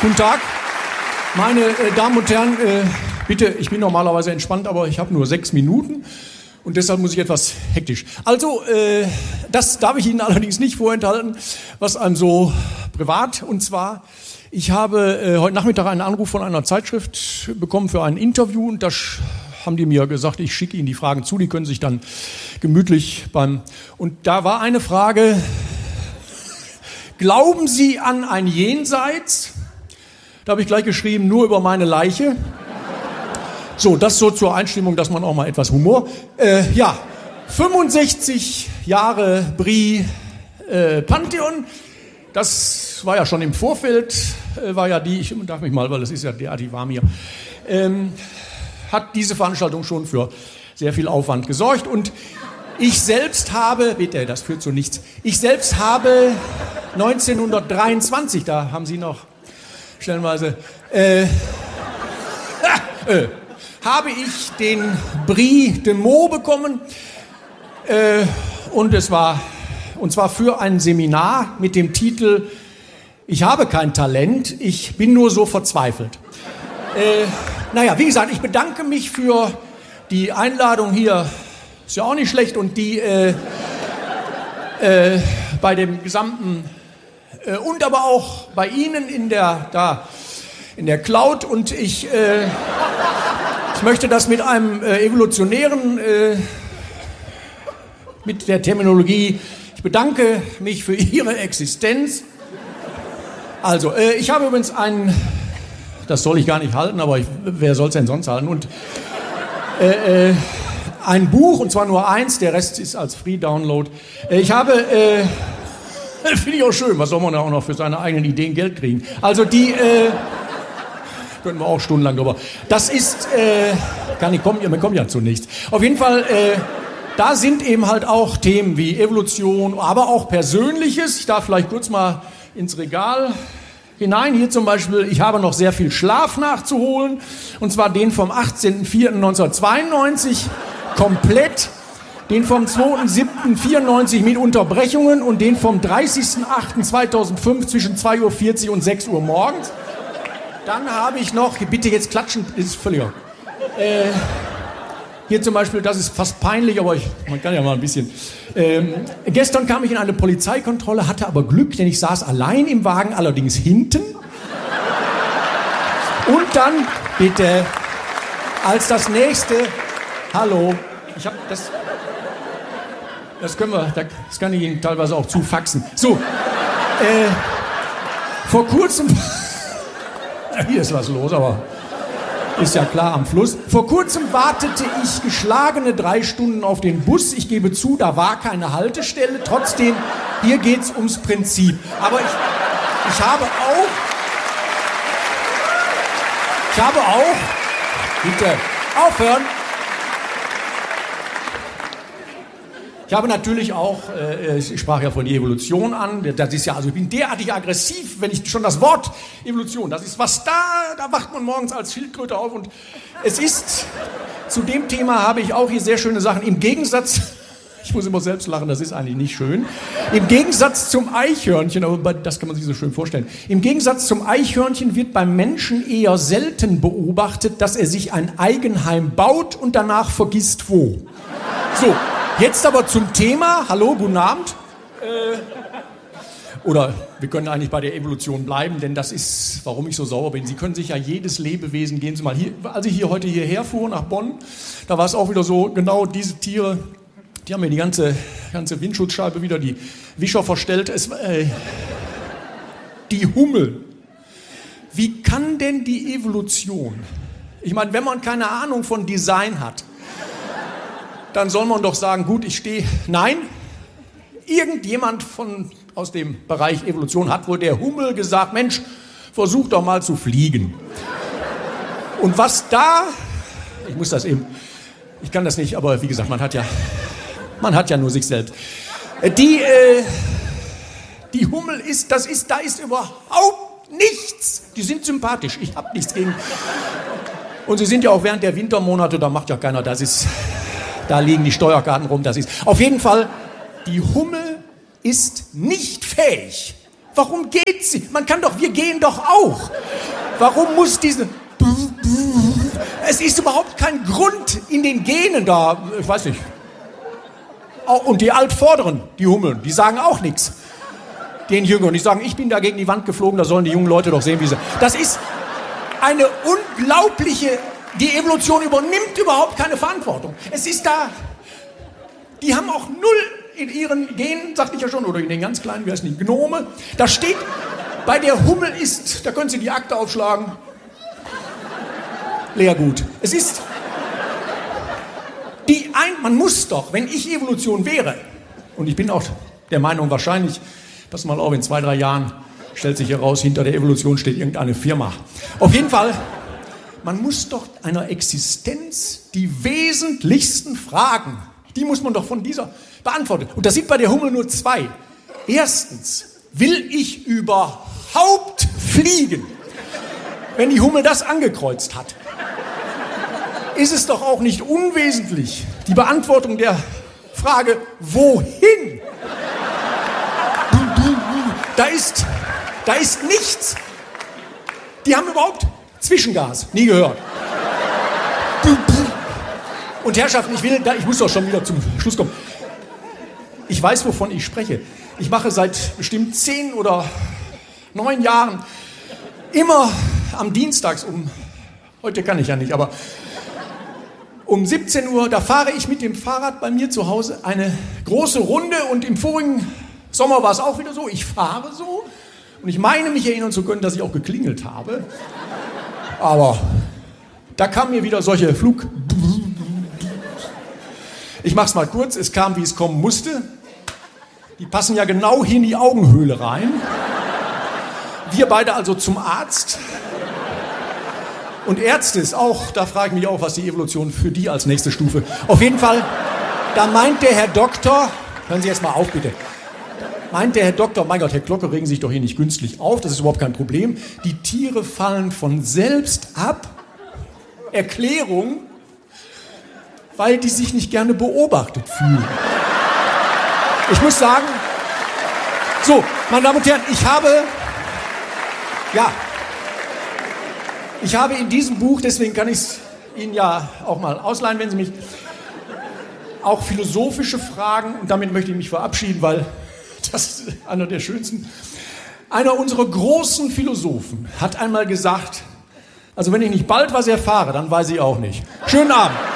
Guten Tag, meine Damen und Herren, bitte, ich bin normalerweise entspannt, aber ich habe nur 6 Minuten und deshalb muss ich etwas hektisch. Also, das darf ich Ihnen allerdings nicht vorenthalten, was einem so privat, und zwar, ich habe heute Nachmittag einen Anruf von einer Zeitschrift bekommen für ein Interview und da haben die mir gesagt, ich schicke Ihnen die Fragen zu, die können sich dann gemütlich und da war eine Frage: Glauben Sie an ein Jenseits? Da habe ich gleich geschrieben, nur über meine Leiche. So, das so zur Einstimmung, dass man auch mal etwas Humor. 65 Jahre Brie Pantheon, das war ja schon im Vorfeld, ich darf mich mal, weil das ist ja derartig warm hier, hat diese Veranstaltung schon für sehr viel Aufwand gesorgt und ich selbst habe, bitte, das führt zu nichts, 1923, da haben Sie noch stellenweise, habe ich den Prix de Meaux bekommen und zwar für ein Seminar mit dem Titel Ich habe kein Talent, ich bin nur so verzweifelt. Wie gesagt, ich bedanke mich für die Einladung hier, ist ja auch nicht schlecht, und die bei dem gesamten und aber auch bei Ihnen in der Cloud, und ich möchte das mit einem evolutionären, mit der Terminologie, ich bedanke mich für Ihre Existenz. Also, ich habe übrigens das soll ich gar nicht halten, aber wer soll es denn sonst halten, und ein Buch, und zwar nur eins, der Rest ist als Free-Download. Ich habe, finde ich auch schön, was soll man da auch noch für seine eigenen Ideen Geld kriegen? Also die, könnten wir auch stundenlang drüber. Das ist, man kommt ja zu nichts. Auf jeden Fall, da sind eben halt auch Themen wie Evolution, aber auch Persönliches. Ich darf vielleicht kurz mal ins Regal hinein. Hier zum Beispiel, ich habe noch sehr viel Schlaf nachzuholen. Und zwar den vom 18.04.1992 komplett, den vom 2.07.94 mit Unterbrechungen und den vom 30.08.2005 zwischen 2.40 Uhr und 6 Uhr morgens. Dann habe ich noch, bitte jetzt klatschen, das ist völlig. Hier zum Beispiel, das ist fast peinlich, aber man kann ja mal ein bisschen. Gestern kam ich in eine Polizeikontrolle, hatte aber Glück, denn ich saß allein im Wagen, allerdings hinten. Und dann, bitte, als das nächste, hallo, ich habe das kann ich Ihnen teilweise auch zufaxen. So, vor kurzem, hier ist was los, aber ist ja klar am Fluss. Vor kurzem wartete ich geschlagene 3 Stunden auf den Bus. Ich gebe zu, da war keine Haltestelle. Trotzdem, hier geht's ums Prinzip. Aber ich habe auch, bitte aufhören. Ich habe natürlich auch, ich sprach ja von Evolution an, das ist ja, also ich bin derartig aggressiv, wenn ich schon das Wort Evolution, das ist was da wacht man morgens als Schildkröte auf, und es ist, zu dem Thema habe ich auch hier sehr schöne Sachen, im Gegensatz, ich muss immer selbst lachen, das ist eigentlich nicht schön, im Gegensatz zum Eichhörnchen, aber das kann man sich so schön vorstellen, im Gegensatz zum Eichhörnchen wird beim Menschen eher selten beobachtet, dass er sich ein Eigenheim baut und danach vergisst wo. So. Jetzt aber zum Thema. Hallo, guten Abend. Oder wir können eigentlich bei der Evolution bleiben, denn das ist, warum ich so sauer bin. Sie können sich ja jedes Lebewesen, gehen Sie mal hier, als ich heute hierher fuhr nach Bonn, da war es auch wieder so, genau diese Tiere, die haben mir die ganze Windschutzscheibe wieder die Wischer verstellt. Die Hummel. Wie kann denn die Evolution, ich meine, wenn man keine Ahnung von Design hat, dann soll man doch sagen, gut, nein, irgendjemand aus dem Bereich Evolution hat wohl der Hummel gesagt, Mensch, versuch doch mal zu fliegen. Und was da, ich kann das nicht, aber wie gesagt, man hat ja nur sich selbst. Die Hummel da ist überhaupt nichts. Die sind sympathisch, ich habe nichts gegen. Und sie sind ja auch während der Wintermonate, da macht ja keiner, da liegen die Steuerkarten rum, auf jeden Fall, die Hummel ist nicht fähig, Warum geht sie? Wir gehen doch auch. Warum muss diese... Es ist überhaupt kein Grund in den Genen da, ich weiß nicht. Und die Altvorderen, die Hummeln, die sagen auch nichts. Den Jüngeren, die sagen, ich bin da gegen die Wand geflogen, da sollen die jungen Leute doch sehen, wie sie... Das ist eine unglaubliche... Die Evolution übernimmt überhaupt keine Verantwortung. Es ist da... Die haben auch null in ihren Genen, sagte ich ja schon, oder in den ganz kleinen, wie heißen die, Gnome. Da steht, bei der Hummel ist, da können Sie die Akte aufschlagen, Lehrgut. Es ist... Man muss doch, wenn ich Evolution wäre, und ich bin auch der Meinung, wahrscheinlich, pass mal auf, in 2-3 Jahren stellt sich heraus, hinter der Evolution steht irgendeine Firma. Auf jeden Fall, man muss doch einer Existenz die wesentlichsten Fragen, die muss man doch von dieser beantworten. Und das sind bei der Hummel nur 2. Erstens, will ich überhaupt fliegen? Wenn die Hummel das angekreuzt hat, ist es doch auch nicht unwesentlich, die Beantwortung der Frage, wohin? Da ist nichts. Die haben überhaupt Zwischengas, nie gehört. Und Herrschaften, ich muss doch schon wieder zum Schluss kommen. Ich weiß, wovon ich spreche. Ich mache seit bestimmt 10 oder 9 Jahren immer am Dienstags heute kann ich ja nicht, aber um 17 Uhr, da fahre ich mit dem Fahrrad bei mir zu Hause eine große Runde und im vorigen Sommer war es auch wieder so, ich fahre so und ich meine mich erinnern zu können, dass ich auch geklingelt habe, aber da kamen mir wieder solche Ich mach's mal kurz, es kam, wie es kommen musste, die passen ja genau hier in die Augenhöhle rein, wir beide also zum Arzt. Und Ärzte ist auch, da frage ich mich auch, was die Evolution für die als nächste Stufe. Auf jeden Fall, da meint der Herr Doktor, hören Sie jetzt mal auf bitte, meint der Herr Doktor, mein Gott, Herr Glocke, regen Sie sich doch hier nicht künstlich auf, das ist überhaupt kein Problem. Die Tiere fallen von selbst ab. Erklärung, weil die sich nicht gerne beobachtet fühlen. Ich muss sagen, so, meine Damen und Herren, ich habe in diesem Buch, deswegen kann ich es Ihnen ja auch mal ausleihen, wenn Sie mich, auch philosophische Fragen, und damit möchte ich mich verabschieden, weil das ist einer der schönsten. Einer unserer großen Philosophen hat einmal gesagt, also wenn ich nicht bald was erfahre, dann weiß ich auch nicht. Schönen Abend.